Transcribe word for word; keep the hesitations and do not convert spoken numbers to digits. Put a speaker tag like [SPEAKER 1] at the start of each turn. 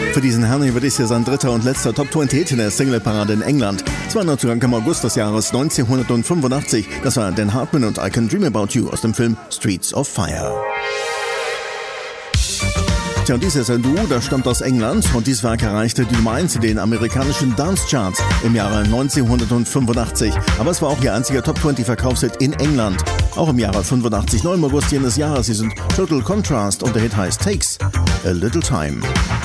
[SPEAKER 1] Für diesen Herrn wird es hier sein dritter und letzter Top zwanzig Hit in der Singleparade in England. Es war Neuzugang im August des Jahres neunzehnhundertfünfundachtzig. Das war Dan Hartman und I Can Dream About You aus dem Film Streets of Fire. Tja, und dies ist ein Duo, das stammt aus England und dieses Werk erreichte die Nummer eins in den amerikanischen Dance-Charts im Jahre neunzehnhundertfünfundachtzig. Aber es war auch ihr einziger Top zwanzig Verkaufshit in England. Auch im Jahre fünfundachtzig, neun August jenes Jahres. Sie sind Total Contrast und der Hit heißt Takes a Little Time.